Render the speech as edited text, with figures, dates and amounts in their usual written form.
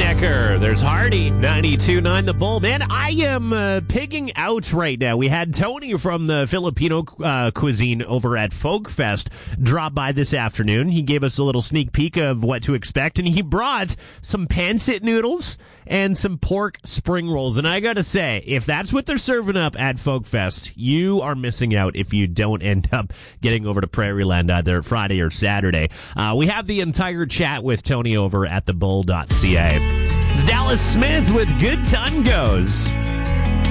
Necker. There's Hardy, 92.9 The Bull. Man, I am pigging out right now. We had Tony from the Filipino cuisine over at Folk Fest drop by this afternoon. He gave us a little sneak peek of what to expect, and he brought some pancit noodles and some pork spring rolls. And I gotta say, if that's what they're serving up at Folk Fest, you are missing out if you don't end up getting over to Prairieland either Friday or Saturday. We have the entire chat with Tony over at thebull.ca. It's Dallas Smith with Good Time Goes.